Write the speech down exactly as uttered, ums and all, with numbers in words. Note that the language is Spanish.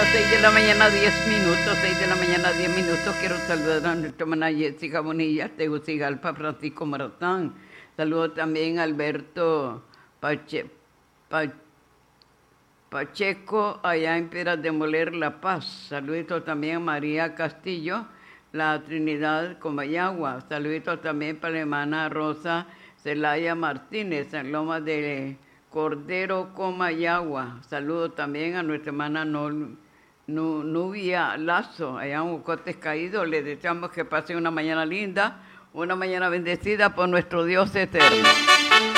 seis de la mañana, diez minutos, seis de la mañana, diez minutos. Quiero saludar a nuestra hermana Jessica Bonilla, Tegucigalpa, Francisco Maratán. Saludo también a Alberto Pache, Pa, Pacheco, allá en Piedras de Moler, La Paz. Saludito también a María Castillo, la Trinidad Comayagua. Saludito también para la hermana Rosa Celaya Martínez, en Lomas de Cordero Comayagua. Saludo también a nuestra hermana Nol, Nu, Nubia Lazo, allá en Ocotes Caídos. Les deseamos que pasen una mañana linda, una mañana bendecida por nuestro Dios eterno.